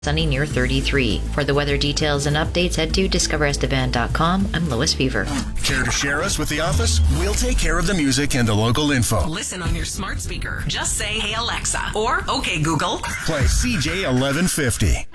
sunny near 33. For the weather details and updates, head to discoverestevan.com. I'm Lois Fever. Care to share us with the office? We'll take care of the music and the local info. Listen on your smart speaker. Just say, "Hey Alexa," or "Okay Google." Play CJ 1150.